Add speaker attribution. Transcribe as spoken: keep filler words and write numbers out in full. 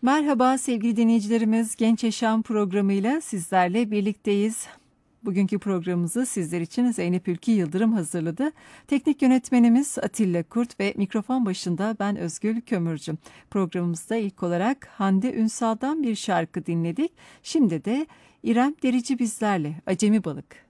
Speaker 1: Merhaba sevgili dinleyicilerimiz, Genç Yaşam programıyla sizlerle birlikteyiz. Bugünkü programımızı sizler için Zeynep Ülkü Yıldırım hazırladı. Teknik yönetmenimiz Atilla Kurt ve mikrofon başında ben Özgül Kömürcü. Programımızda ilk olarak Hande Ünsal'dan bir şarkı dinledik. Şimdi de İrem Derici bizlerle Acemi Balık.